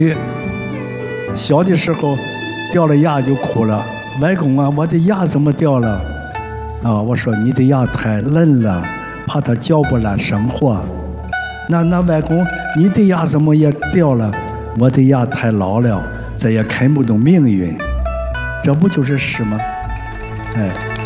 小的时候掉了牙就哭了，外公啊，我的牙怎么掉了？啊，我说你的牙太嫩了，怕它嚼不烂生活。那外公，你的牙怎么也掉了？我的牙太老了，这也看不懂命运。这不就是诗吗？哎，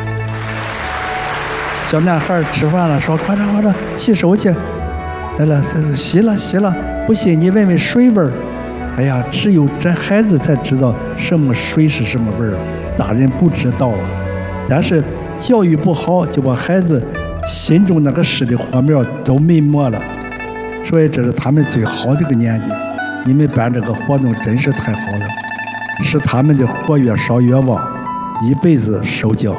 小男孩吃饭了，说快点洗手去。来了，洗了，不信你闻闻水味儿。哎呀，只有这孩子才知道什么水是什么味儿，大人不知道啊。但是教育不好，就把孩子心中那个诗的火苗都泯没了。所以这是他们最好的一个年纪。你们办这个活动真是太好了，使他们的火越烧越旺，一辈子受教。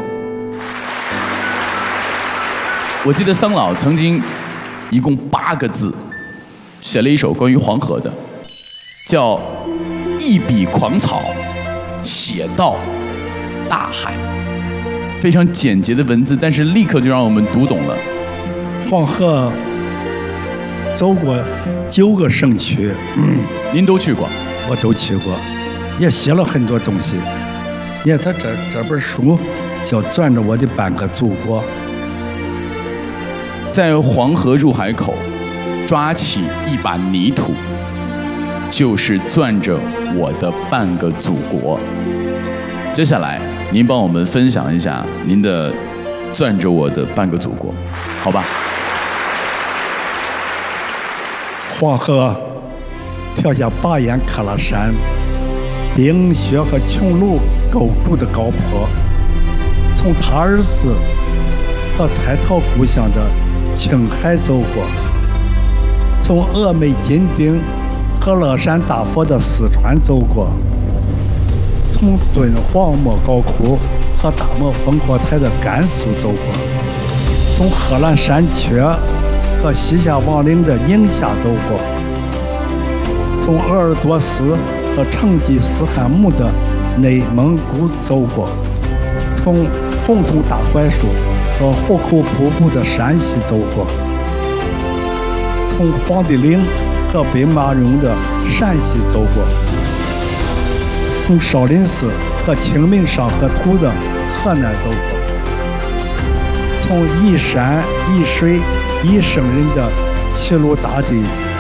我记得桑老曾经一共8个字写了一首关于黄河的，叫“一笔狂草写到大海”，非常简洁的文字，但是立刻就让我们读懂了。 黄河走过9个省区， 您都去过？ 我都去过，也写了很多东西。你看他这本书叫《攥着我的半个祖国》。 在黄河入海口，抓起一把泥土，就是攥着我的半个祖国。接下来，您帮我们分享一下您的攥着我的半个祖国，好吧？ 黄河跳下巴彦喀拉山，冰雪和穹庐构筑的高坡，从塔尔寺和彩陶故乡的青海走过，从峨眉金顶和乐山大佛的四川走过，从敦煌莫高窟和大漠烽火台的甘肃走过，从贺兰山缺和西夏王陵的宁夏走过，从鄂尔多斯和成吉思汗墓的内蒙古走过，从红土大槐树和壶口瀑布的山西走过，从黄帝陵和兵马俑的陕西走过，从少林寺和清明上河图的河南走过，从一山一水一圣人的齐鲁大地，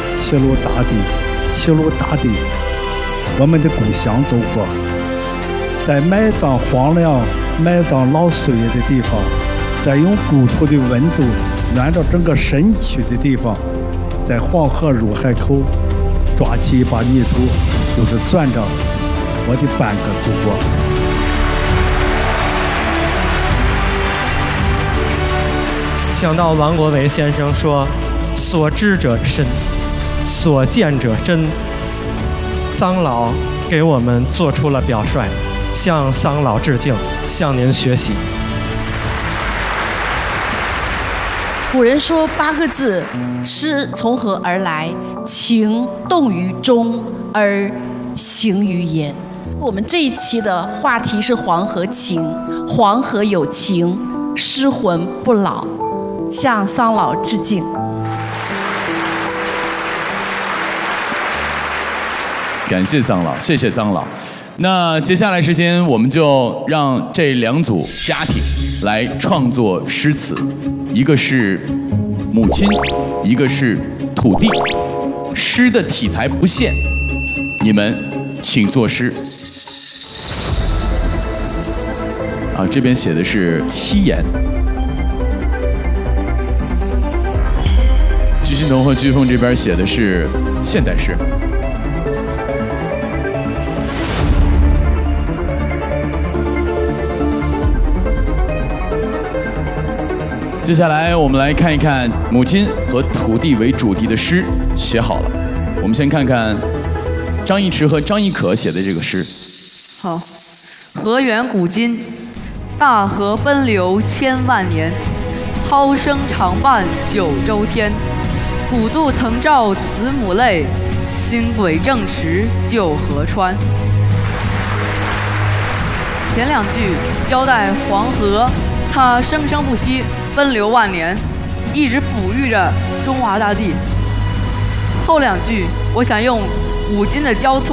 我们的故乡走过，在埋葬荒凉、埋葬老岁月的地方，在用故土的温度暖到整个身躯的地方，在黄河入海口抓起一把泥土，就是攥着我的半个祖国。 想到王国维先生说：“所知者深，所见者真。”桑老给我们做出了表率，向桑老致敬，向您学习。 古人说8个字，诗从何而来？情动于中，而行于言。我们这一期的话题是黄河情，黄河有情，诗魂不老，向桑老致敬。 感谢桑老，谢谢桑老。那接下来时间，我们就让这2组家庭来创作诗词，一个是母亲，一个是土地。诗的题材不限，你们请作诗。啊，这边写的是7言。鞠欣彤和鞠凤这边写的是现代诗。接下来我们来看一看母亲和土地为主题的诗写好了。我们先看看张一驰和张一可写的这个诗。 好，河源古今，大河奔流千万年，涛声长伴九州天。古渡曾照慈母泪，新轨正驰旧河川。前2句交代黄河，它生生不息，奔流万年，一直哺育着中华大地。后2句，我想用5金的交错